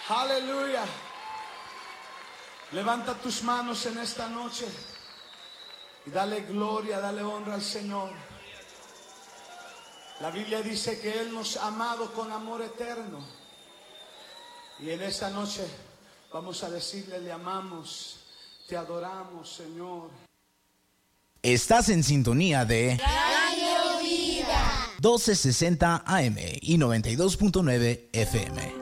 Aleluya. Levanta tus manos en esta noche y dale gloria, dale honra al Señor. La Biblia dice que Él nos ha amado con amor eterno. Y en esta noche vamos a decirle: le amamos, te adoramos, Señor. Estás en sintonía de Radio Vida 1260 AM y 92.9 FM.